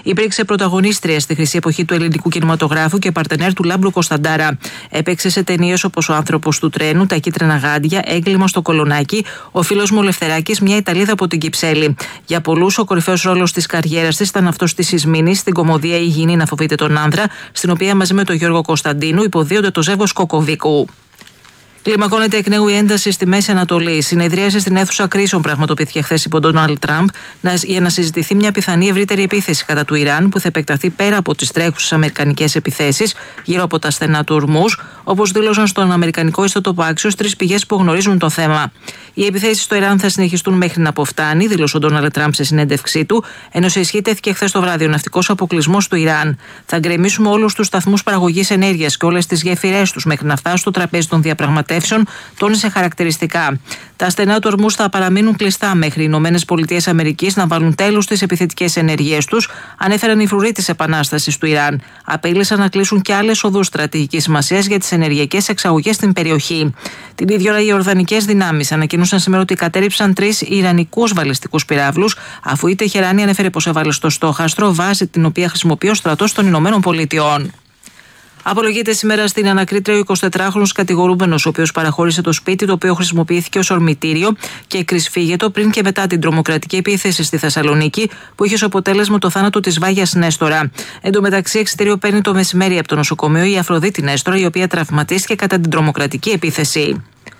Υπήρξε πρωταγωνίστρια στη χρυσή εποχή του ελληνικού κινηματογράφου και παρτενέρ του Λάμπρου Κωνσταντάρα. Έπαιξε σε ταινίες όπως Ο άνθρωπος του τρένου, Τα κίτρινα γάντια, Έγκλημα στο Κολονάκι, Ο φίλος μου ο Λευθεράκης, μια Ιταλίδα από την Κυψέλη. Για πολλούς, ο κορυφαίος ρόλος της καριέρας της ήταν αυτός της Ισμήνης στην κωμωδία Η γυνή να φοβείται τον άνδρα, στην οποία μαζί με τον Γιώργο Κωνσταντίνου υποδίονται το ζεύγος Κοκοβίκου. Κλιμακώνεται εκ νέου η ένταση στη Μέση Ανατολή. Συνεδρίαση στην αίθουσα κρίσεων πραγματοποιήθηκε χθες υπό τον Ντόναλντ Τραμπ για να συζητηθεί μια πιθανή ευρύτερη επίθεση κατά του Ιράν που θα επεκταθεί πέρα από τις τρέχουσες αμερικανικές επιθέσεις γύρω από τα στενά του Ορμούζ, όπως δήλωσαν στον αμερικανικό ιστότοπο Axios τρεις πηγές που γνωρίζουν το θέμα. Οι επιθέσεις στο Ιράν θα συνεχιστούν μέχρι να αποφτάνει, δήλωσε ο Ντόναλντ Τραμπ σε συνέντευξή του, ενώ σε ισχύ τέθηκε χθες το βράδυ ο ναυτικός αποκλεισμός του Ιράν. Θα γκρεμίσουμε όλους τους σταθμούς παραγωγής ενέργειας και όλες τις γέφυρές τους μέχρι να φτάσουν στο τραπέζι των διαπραγματεύσεων, τόνισε χαρακτηριστικά. Τα στενά του Ορμούζ θα παραμείνουν κλειστά μέχρι οι ΗΠΑ να βάλουν τέλος στις επιθετικές ενεργείες τους, ανέφεραν οι φρουροί της επανάστασης του Ιράν. Απείλησαν να κλείσουν και άλλες οδούς στρατηγικής σημασίας για τις ενεργειακές εξαγωγές στην περιοχή. Την ίδια ώρα, οι Ιορδανικές δυνάμεις ανακοίνωσαν σήμερα ότι κατέριψαν 3 ιρανικούς βαλιστικούς πυράβλους, αφού η Τεχεράνη ανέφερε πως έβαλε στο στόχαστρο βάση την οποία χρησιμοποιεί ο στρατός των ΗΠΑ. Απολογείται σήμερα στην ανακρίτρια ο 24χρονος κατηγορούμενος, ο οποίος παραχώρησε το σπίτι το οποίο χρησιμοποιήθηκε ως ορμητήριο και εκρυσφύγετο πριν και μετά την τρομοκρατική επίθεση στη Θεσσαλονίκη, που είχε ως αποτέλεσμα το θάνατο της Βάγιας Νέστορα. Εν τω μεταξύ, εξιτήριο παίρνει το μεσημέρι από το νοσοκομείο η Αφροδίτη Νέστορα, η οποία τραυματίστηκε κατά την τρομοκρατική επίθεση.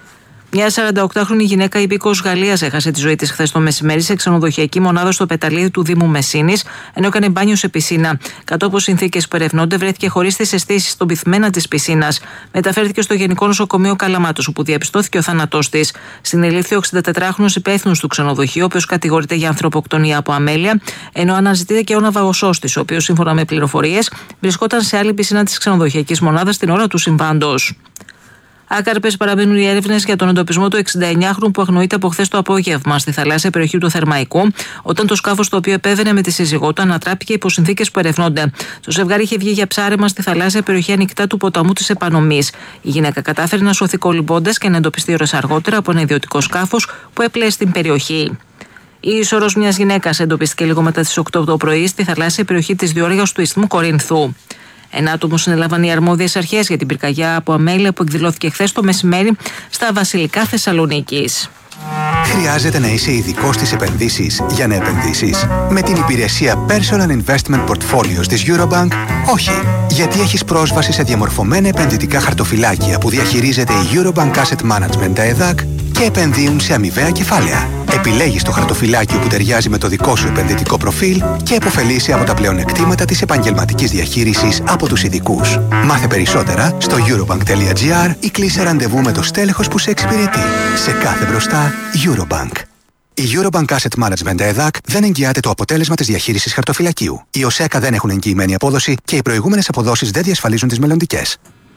Μια 48χρονη γυναίκα υπήκοος Γαλλίας έχασε τη ζωή της χθες το μεσημέρι σε ξενοδοχειακή μονάδα στο πεταλίδι του Δήμου Μεσίνης, ενώ έκανε μπάνιο σε πισίνα. Κατ' όπως συνθήκες που ερευνώνται, βρέθηκε χωρίς τις αισθήσεις στον πυθμένα της πισίνας. Μεταφέρθηκε στο Γενικό Νοσοκομείο Καλαμάτος, όπου διαπιστώθηκε ο θάνατός της. Συνελήφθη ο 64χρονος υπεύθυνος του ξενοδοχείου, ο οποίος κατηγορείται για ανθρωποκτονία από αμέλεια, ενώ αναζητείται και ο ναυαγοσός της, ο οποίος, σύμφωνα με πληροφορίες, βρισκόταν σε άλλη πισίνα της ξενοδοχειακής μονάδας την ώρα του συμβάντος. Άκαρπες παραμένουν οι έρευνες για τον εντοπισμό του 69χρονου που αγνοείται από χθες το απόγευμα στη θαλάσσια περιοχή του Θερμαϊκού, όταν το σκάφος το οποίο επέβαινε με τη σύζυγό του ανατράπηκε υπό συνθήκες που ερευνώνται. Το ζευγάρι είχε βγει για ψάρεμα στη θαλάσσια περιοχή ανοιχτά του ποταμού της Επανομής. Η γυναίκα κατάφερε να σωθεί κολυμπώντας και να εντοπιστεί ώρες αργότερα από ένα ιδιωτικό σκάφος που έπλεε στην περιοχή. Η είσωρος μιας γυναίκας εντοπίστηκε λίγο μετά τις 8 το πρωί στη θαλάσσια περιοχή της διόρυγας του Ισθμού Κορινθού. Ένα άτομο συνέλαβαν οι αρμόδιες αρχές για την πυρκαγιά από αμέλεια που εκδηλώθηκε χθες το μεσημέρι στα Βασιλικά Θεσσαλονίκης. Χρειάζεται να είσαι ειδικός στις επενδύσεις για να επενδύσεις? Με την υπηρεσία Personal Investment Portfolios της Eurobank, όχι. Γιατί έχεις πρόσβαση σε διαμορφωμένα επενδυτικά χαρτοφυλάκια που διαχειρίζεται η Eurobank Asset Management ΕΔΑΚ και επενδύουν σε αμοιβαία κεφάλαια. Επιλέγεις το χαρτοφυλάκιο που ταιριάζει με το δικό σου επενδυτικό προφίλ και επωφελείσαι από τα πλεονεκτήματα της επαγγελματικής διαχείρισης από τους ειδικούς. Μάθε περισσότερα στο eurobank.gr ή κλείσε ραντεβού με το στέλεχος που σε εξυπηρετεί. Σε κάθε μπροστά, Eurobank. Η Eurobank Asset Management ΕΔΑΚ δεν εγγυάται το αποτέλεσμα της διαχείρισης χαρτοφυλακίου. Οι ΟΣΕΚΑ δεν έχουν εγγυημένη απόδοση και οι προηγούμενες αποδόσεις δεν διασφαλίζουν τις μελλοντικές.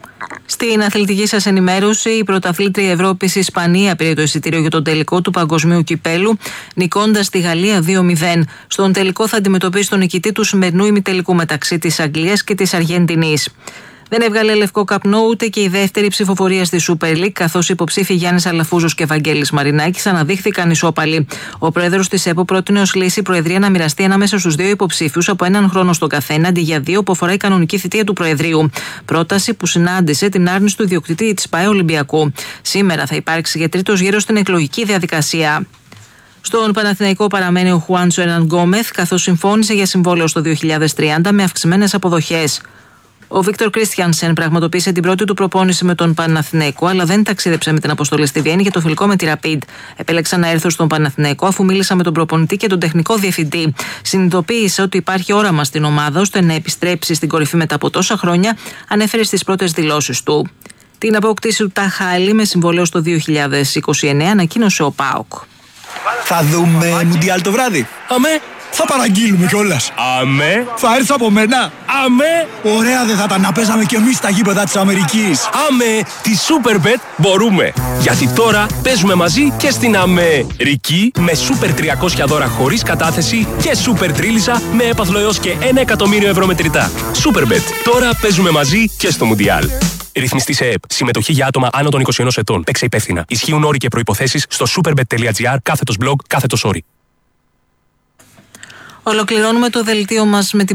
Στην αθλητική σας ενημέρωση, η πρωταθλήτρια Ευρώπης η Ισπανία πήρε το εισιτήριο για τον τελικό του Παγκοσμίου Κυπέλου, νικώντας τη Γαλλία 2-0. Στον τελικό θα αντιμετωπίσει τον νικητή του σημερινού ημιτελικού μεταξύ της Αγγλίας και της Αργεντινής. Δεν έβγαλε λευκό καπνό ούτε και η δεύτερη ψηφοφορία στη Super League, καθώς οι υποψήφοι Γιάννης Αλαφούζος και Βαγγέλης Μαρινάκης αναδείχθηκαν ισόπαλοι. Ο πρόεδρος της ΕΠΟ πρότεινε ως λύση η Προεδρία να μοιραστεί ανάμεσα στους δύο υποψήφιους από έναν χρόνο στον καθένα, αντί για 2 που αφορά η κανονική θητεία του Προεδρείου. Πρόταση που συνάντησε την άρνηση του ιδιοκτήτη της ΠΑΕ Ολυμπιακού. Σήμερα θα υπάρξει για τρίτος γύρος στην εκλογική διαδικασία. Στον Παναθηναϊκό παραμένει ο Χουάντσο Εραν Γκόμεθ, καθώς συμφώνησε για συμβόλαιο στο 2030 με αυξημένες αποδοχές. Ο Βίκτορ Κρίστιανσεν πραγματοποίησε την πρώτη του προπόνηση με τον Παναθηναϊκό, αλλά δεν ταξίδεψε με την αποστολή στη Βιέννη για το φιλικό με τη Rapid. Επέλεξα να έρθω στον Παναθηναϊκό αφού μίλησα με τον προπονητή και τον τεχνικό διευθυντή. Συνειδητοποίησε ότι υπάρχει όραμα στην ομάδα ώστε να επιστρέψει στην κορυφή μετά από τόσα χρόνια, ανέφερε στις πρώτες δηλώσεις του. Την απόκτηση του Ταχάλη με συμβολέο στο 2029 ανακοίνωσε ο ΠΑΟΚ. Θα δούμε Μουντιάλ το βράδυ. Αμέ. Θα παραγγείλουμε κιόλας. Αμέ. Θα έρθεις από μένα. Αμέ. Ωραία δεν θα ήταν να παίζαμε κι εμείς στα γήπεδα της Αμερικής. Αμέ. Τη Superbet μπορούμε. Γιατί τώρα παίζουμε μαζί και στην Αμερική με Super 300 δώρα χωρίς κατάθεση και Super Τρίλισσα με έπαθλο έως και 1 εκατομμύριο ευρώ μετρητά. Superbet. Τώρα παίζουμε μαζί και στο Μουντιάλ. Ρυθμιστή σε ΕΕΠ. Συμμετοχή για άτομα άνω των 21 ετών. Παίξε υπεύθυνα. Ισχύουν όροι και προϋποθέσεις στο superbet.gr/blog/όροι. Ολοκληρώνουμε το δελτίο μας με την